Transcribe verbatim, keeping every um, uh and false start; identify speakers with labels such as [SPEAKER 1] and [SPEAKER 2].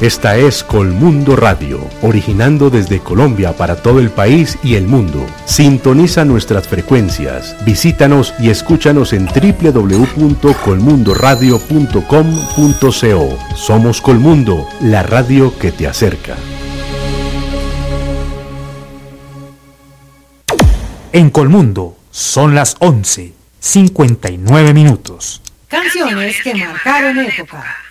[SPEAKER 1] Esta es Colmundo Radio, originando desde Colombia para todo el país y el mundo. Sintoniza nuestras frecuencias, visítanos y escúchanos en doble u doble u doble u punto colmundo radio punto com punto co. Somos Colmundo, la radio que te acerca.
[SPEAKER 2] En Colmundo son las once, cincuenta y nueve minutos.
[SPEAKER 3] Canciones que marcaron época.